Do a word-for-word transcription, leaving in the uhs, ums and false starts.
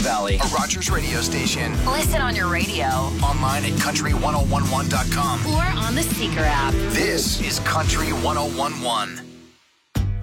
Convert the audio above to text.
Valley. A Rogers radio station. Listen on your radio. Online at country ten eleven dot com. Or on the Seeker app. This is Country ten eleven.